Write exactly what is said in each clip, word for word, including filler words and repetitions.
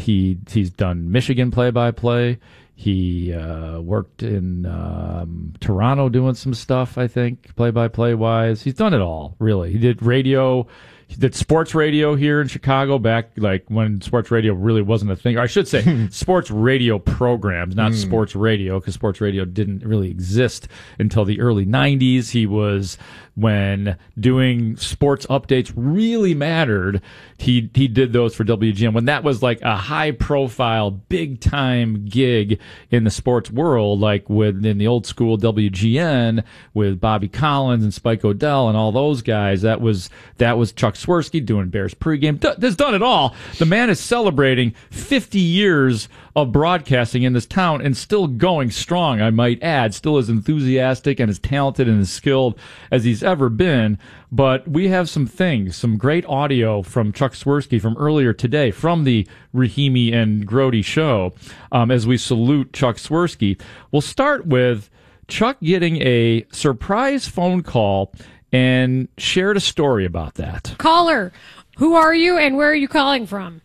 he he's done Michigan play-by-play. He uh, worked in um, Toronto doing some stuff, I think, play-by-play wise. He's done it all, really. He did radio. He did sports radio here in Chicago back like when sports radio really wasn't a thing. Or I should say sports radio programs, not mm. sports radio, because sports radio didn't really exist until the early nineties. He was, when doing sports updates really mattered, he he did those for W G N. When that was like a high-profile, big-time gig in the sports world, like with in the old school W G N with Bobby Collins and Spike O'Dell and all those guys, that was that was Chuck Swirsky doing Bears pregame. D- has done it all. The man is celebrating fifty years of broadcasting in this town and still going strong, I might add, still as enthusiastic and as talented and as skilled as he's ever been. But we have some things, some great audio from Chuck Swirsky from earlier today from the Rahimi and Grody show um, as we salute Chuck Swirsky. We'll start with Chuck getting a surprise phone call and shared a story about that. Caller, who are you and where are you calling from?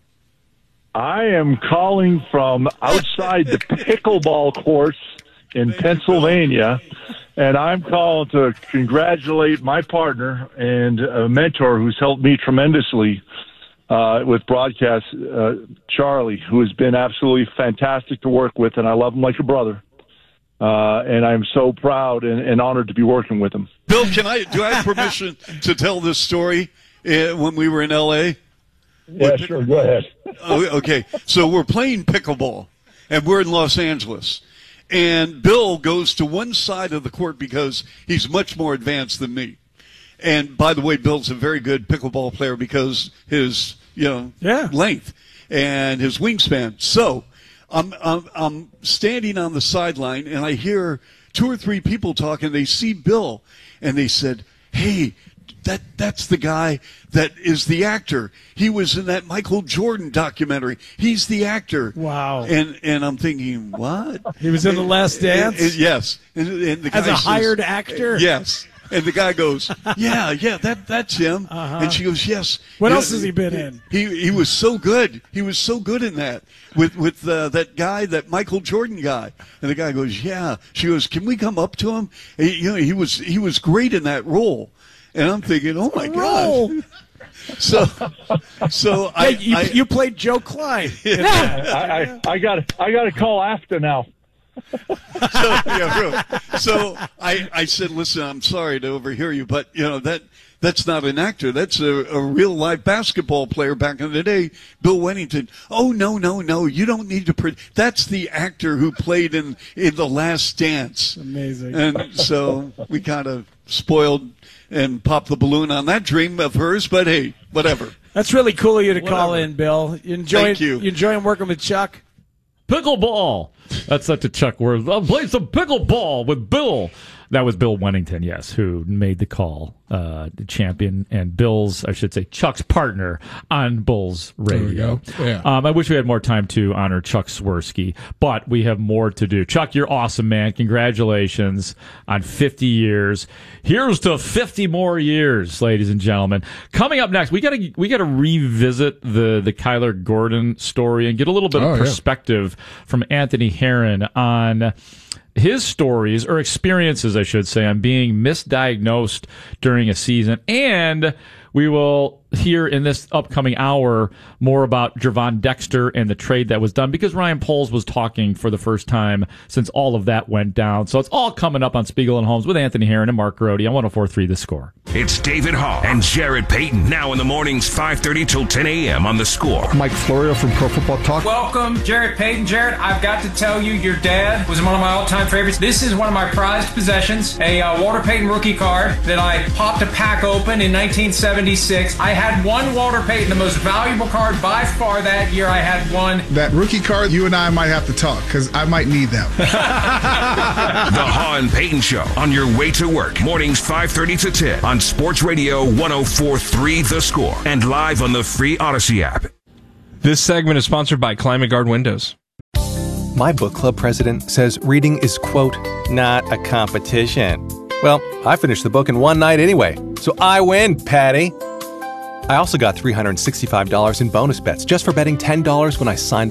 I am calling from outside the pickleball course in Pennsylvania, and I'm calling to congratulate my partner and a mentor who's helped me tremendously uh, with broadcast, uh, Charlie, who has been absolutely fantastic to work with, and I love him like a brother. Uh, and I'm so proud and, and honored to be working with him. Bill, can I do I have permission to tell this story uh, when we were in L A? Yeah, sure. Go ahead. Oh, okay. So we're playing pickleball, and we're in Los Angeles. And Bill goes to one side of the court because he's much more advanced than me. And by the way, Bill's a very good pickleball player because his, you know, yeah. length and his wingspan. So I'm, I'm I'm standing on the sideline, and I hear two or three people talking. They see Bill, and they said, "Hey, that that's the guy that is the actor. He was in that Michael Jordan documentary. He's the actor." Wow. And and I'm thinking, what? He was in The Last Dance? And, and, yes. And, and the guy As a says, hired actor? Yes. And the guy goes, yeah, yeah, that that's him. Uh-huh. And she goes, yes. What You else know, has he been in? He he was so good. He was so good in that with with uh, that guy, that Michael Jordan guy. And the guy goes, yeah. She goes, can we come up to him? And, you know, he was he was great in that role. And I'm thinking, oh my God. So, so yeah, I, you, I you played Joe Klein. I, I, I got I got to call after now. so, yeah, really. so I, I said, listen, I'm sorry to overhear you, but you know that that's not an actor. That's a, a real live basketball player back in the day, Bill Wennington. Oh no, no, no! You don't need to. Pre- that's the actor who played in in The Last Dance. Amazing. And so we kind of spoiled and popped the balloon on that dream of hers. But hey, whatever. That's really cool of you to Whatever. call in, Bill. You enjoy Thank you. You enjoying working with Chuck? Pickleball. That's such a Chuck word. I'll play some pickleball with Bill. That was Bill Wennington, yes, who made the call, uh, the champion, and Bill's, I should say, Chuck's partner on Bulls Radio. There we go. Yeah. Um, I wish we had more time to honor Chuck Swirsky, but we have more to do. Chuck, you're awesome, man. Congratulations on fifty years. Here's to fifty more years, ladies and gentlemen. Coming up next, we gotta we gotta revisit the the Kyler Gordon story and get a little bit Oh, of yeah. perspective from Anthony Herron on his stories, or experiences, I should say, on being misdiagnosed during a season. And we will hear in this upcoming hour more about Gervon Dexter and the trade that was done, because Ryan Poles was talking for the first time since all of that went down. So it's all coming up on Spiegel and Holmes with Anthony Herron and Mark Grody on one oh four point three The Score. It's David Hall and Jared Payton now in the mornings, five thirty till ten a.m. on The Score. Mike Florio from Pro Football Talk. Welcome, Jared Payton. Jared, I've got to tell you, your dad was one of my all-time favorites. This is one of my prized possessions, a uh, Walter Payton rookie card that I popped a pack open in nineteen seventy-six. I had one Walter Payton, the most valuable card by far that year. I had one. That rookie card, you and I might have to talk because I might need them. The Hall and Payton Show on your way to work. Mornings five thirty to ten on Sports Radio one oh four point three The Score and live on the free Odyssey app. This segment is sponsored by Climate Guard Windows. My book club president says reading is, quote, not a competition. Well, I finished the book in one night anyway, so I win, Patty. I also got three hundred sixty-five dollars in bonus bets just for betting ten dollars when I signed up